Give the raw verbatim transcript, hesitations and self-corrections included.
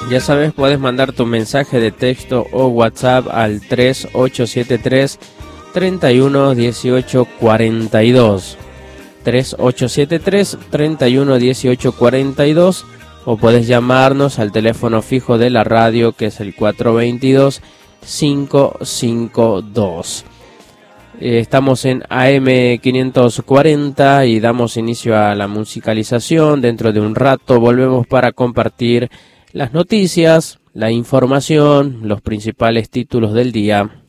Ya sabes, puedes mandar tu mensaje de texto o WhatsApp al tres ocho siete tres, tres uno uno ocho cuatro dos. tres ocho siete tres, tres uno uno ocho cuatro dos, o puedes llamarnos al teléfono fijo de la radio, que es el cuatro dos dos, cinco cinco dos. Eh, estamos en A M quinientos cuarenta y damos inicio a la musicalización. Dentro de un rato volvemos para compartir las noticias, la información, los principales títulos del día.